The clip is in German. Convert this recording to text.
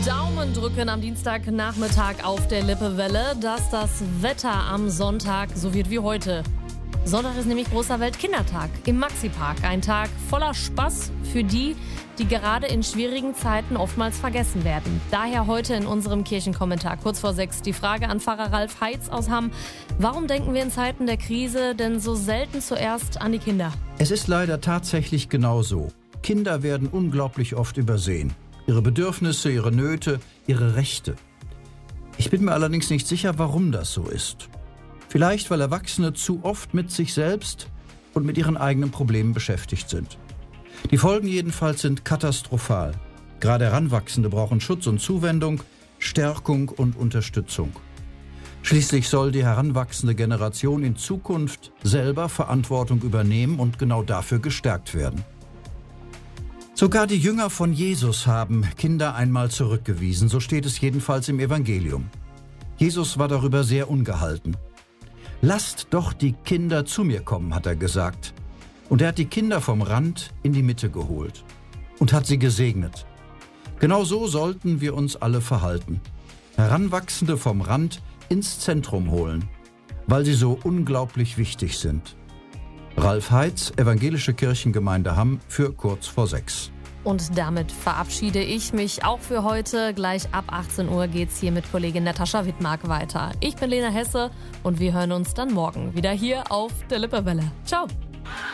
Daumen drücken am Dienstagnachmittag auf der Lippewelle, dass das Wetter am Sonntag so wird wie heute. Sonntag ist nämlich großer Weltkindertag im Maxi-Park. Ein Tag voller Spaß für die, die gerade in schwierigen Zeiten oftmals vergessen werden. Daher heute in unserem Kirchenkommentar kurz vor 6 die Frage an Pfarrer Ralf Heitz aus Hamm. Warum denken wir in Zeiten der Krise denn so selten zuerst an die Kinder? Es ist leider tatsächlich genau so. Kinder werden unglaublich oft übersehen. Ihre Bedürfnisse, ihre Nöte, ihre Rechte. Ich bin mir allerdings nicht sicher, warum das so ist. Vielleicht, weil Erwachsene zu oft mit sich selbst und mit ihren eigenen Problemen beschäftigt sind. Die Folgen jedenfalls sind katastrophal. Gerade Heranwachsende brauchen Schutz und Zuwendung, Stärkung und Unterstützung. Schließlich soll die heranwachsende Generation in Zukunft selber Verantwortung übernehmen und genau dafür gestärkt werden. Sogar die Jünger von Jesus haben Kinder einmal zurückgewiesen, so steht es jedenfalls im Evangelium. Jesus war darüber sehr ungehalten. Lasst doch die Kinder zu mir kommen, hat er gesagt. Und er hat die Kinder vom Rand in die Mitte geholt und hat sie gesegnet. Genau so sollten wir uns alle verhalten. Heranwachsende vom Rand ins Zentrum holen, weil sie so unglaublich wichtig sind. Ralf Heitz, Evangelische Kirchengemeinde Hamm, für kurz vor 6. Und damit verabschiede ich mich auch für heute. Gleich ab 18 Uhr geht's hier mit Kollegin Natascha Wittmark weiter. Ich bin Lena Hesse und wir hören uns dann morgen wieder hier auf der Lippewelle. Ciao!